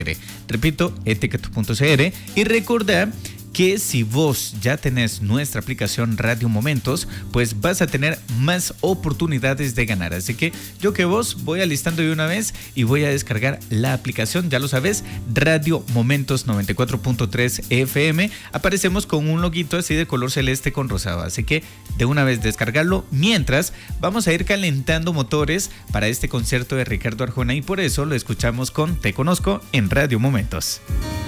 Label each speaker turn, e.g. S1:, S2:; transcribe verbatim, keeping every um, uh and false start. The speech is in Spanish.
S1: Repito, etiqueto punto c r. Y recordad que si vos ya tenés nuestra aplicación Radio Momentos, pues vas a tener más oportunidades de ganar. Así que yo que vos voy alistando de una vez y voy a descargar la aplicación. Ya lo sabes, Radio Momentos noventa y cuatro punto tres F M. Aparecemos con un loguito así de color celeste con rosado. Así que de una vez descargarlo. Mientras vamos a ir calentando motores para este concierto de Ricardo Arjona, y por eso lo escuchamos con Te Conozco en Radio Momentos.